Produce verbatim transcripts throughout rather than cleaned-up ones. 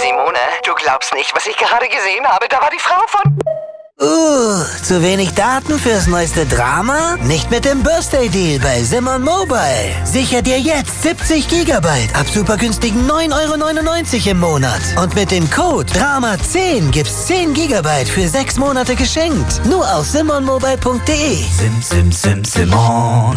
Simone, du glaubst nicht, was ich gerade gesehen habe. Da war die Frau von... Uh, zu wenig Daten fürs neueste Drama? Nicht mit dem Birthday Deal bei Simon Mobile. Sicher dir jetzt siebzig Gigabyte ab super günstigen neun Euro neunundneunzig im Monat. Und mit dem Code Drama zehn gibt's zehn Gigabyte für sechs Monate geschenkt. Nur auf simon mobile punkt de. Sim, sim, sim, Simon.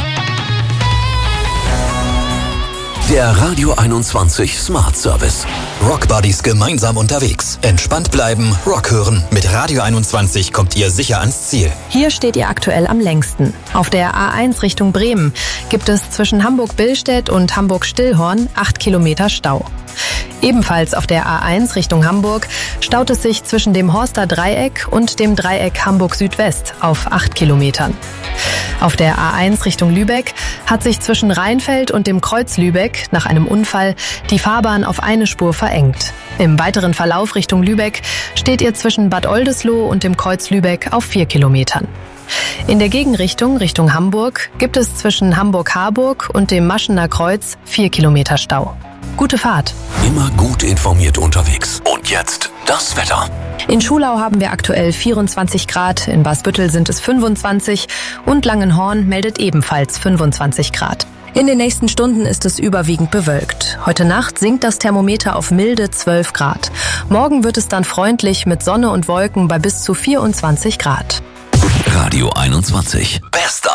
Der Radio einundzwanzig Smart Service. Rock Buddies gemeinsam unterwegs. Entspannt bleiben, Rock hören. Mit Radio einundzwanzig kommt ihr sicher ans Ziel. Hier steht ihr aktuell am längsten. Auf der A eins Richtung Bremen gibt es zwischen Hamburg-Billstedt und Hamburg-Stillhorn acht Kilometer Stau. Ebenfalls auf der A eins Richtung Hamburg staut es sich zwischen dem Horster Dreieck und dem Dreieck Hamburg-Südwest auf acht Kilometern. Auf der A eins Richtung Lübeck hat sich zwischen Rheinfeld und dem Kreuz Lübeck nach einem Unfall die Fahrbahn auf eine Spur verengt. Im weiteren Verlauf Richtung Lübeck steht ihr zwischen Bad Oldesloe und dem Kreuz Lübeck auf vier Kilometern. In der Gegenrichtung Richtung Hamburg gibt es zwischen Hamburg-Harburg und dem Maschener Kreuz vier Kilometer Stau. Gute Fahrt. Immer gut informiert unterwegs. Und jetzt das Wetter. In Schulau haben wir aktuell vierundzwanzig Grad, in Basbüttel sind es fünfundzwanzig und Langenhorn meldet ebenfalls fünfundzwanzig Grad. In den nächsten Stunden ist es überwiegend bewölkt. Heute Nacht sinkt das Thermometer auf milde zwölf Grad. Morgen wird es dann freundlich mit Sonne und Wolken bei bis zu vierundzwanzig Grad. Radio einundzwanzig. Bester